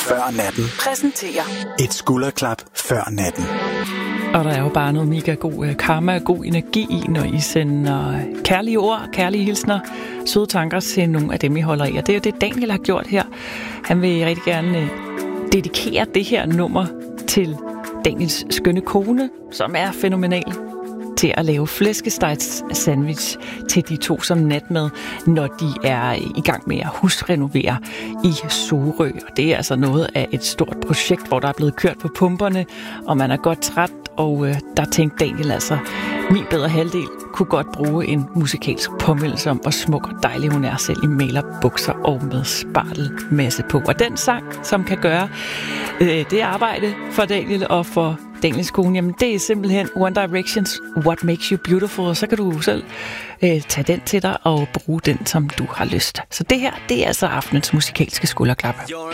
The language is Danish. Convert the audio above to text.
før natten præsenterer et skulderklap før natten. Og der er jo bare noget mega god karma og god energi i, når I sender kærlige ord, kærlige hilsner, søde tanker til nogle af dem, I holder i. Og det er jo det, Daniel har gjort her. Han vil rigtig gerne dedikere det her nummer til Daniels skønne kone, som er fænomenal til at lave flæskestegs sandwich til de to som natmad, når de er i gang med at husrenovere i Sorø. Og det er altså noget af et stort projekt, hvor der er blevet kørt på pumperne, og man er godt træt, og der tænkte Daniel altså, min bedre halvdel kunne godt bruge en musikalsk påmeldelse om, hvor smuk og dejlig hun er selv i malerbukser og med spartelmasse på. Og den sang, som kan gøre det arbejde for Daniel og for Daniels kone, jamen det er simpelthen One Directions What Makes You Beautiful, og så kan du selv tage den til dig og bruge den, som du har lyst. Så det her, det er altså aftenens musikalske skulderklap. You're